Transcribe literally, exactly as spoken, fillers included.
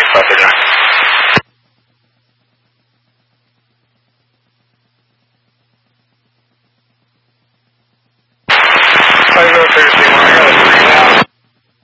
Copy that. five zero thirty-two, I got a three